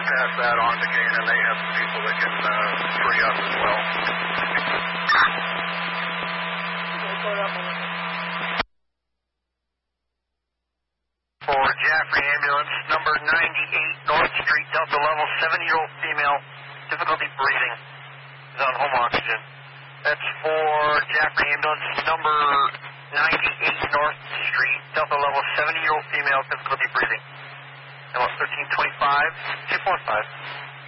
pass that on to Gain, and they have some people that can free up as well. For Jaffrey Ambulance, number 98 North Street, Delta level, 70-year-old female, difficulty breathing, is on home oxygen. That's for Jaffrey Ambulance, number 98 North Street, Delta level, 70-year-old female, difficulty breathing. About 1325, 245.